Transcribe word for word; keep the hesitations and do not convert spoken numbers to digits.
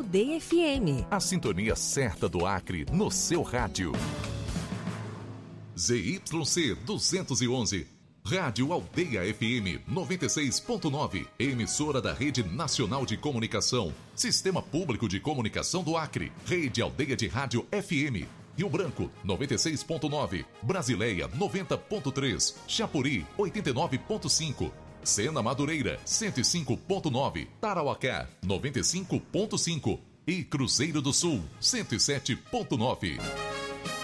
Aldeia F M. A sintonia certa do Acre no seu rádio. Z Y C duzentos e onze. Rádio Aldeia F M noventa e seis ponto nove. Emissora da Rede Nacional de Comunicação. Sistema Público de Comunicação do Acre. Rede Aldeia de Rádio F M. Rio Branco, noventa e seis ponto nove. Brasileia, noventa ponto três. Chapuri, oitenta e nove ponto cinco. Sena Madureira, cento e cinco ponto nove. Tarauacá, noventa e cinco ponto cinco. E Cruzeiro do Sul, cento e sete ponto nove.